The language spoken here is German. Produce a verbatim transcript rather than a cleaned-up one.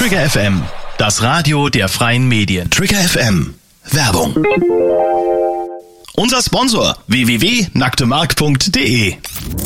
Trigger F M, das Radio der freien Medien. Trigger F M, Werbung. Unser Sponsor w w w punkt nacktemark punkt de